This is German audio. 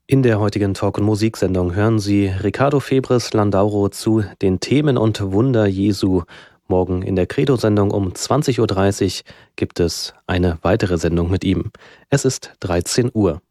In der heutigen Talk- und Musiksendung hören Sie Ricardo Febres Landauro zu den Themen und Wunder Jesu. Morgen in der Credo-Sendung um 20:30 Uhr gibt es eine weitere Sendung mit ihm. Es ist 13 Uhr.